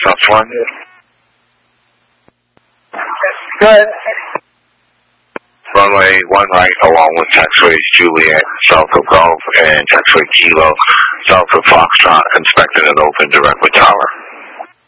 tough one. Good. Runway 1 right along with taxiway Juliet, south of Golf, and taxiway Kilo, south of Foxtrot, inspected and open direct with tower.